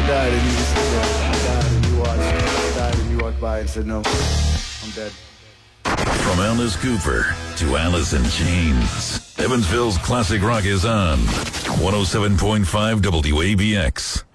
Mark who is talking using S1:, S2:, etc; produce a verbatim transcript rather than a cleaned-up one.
S1: died and you just sit there. I died and you watched. I died and you walked by and said, no, I'm dead.
S2: From Alice Cooper to Alice in Chains, Evansville's classic rock is on one oh seven point five W A B X.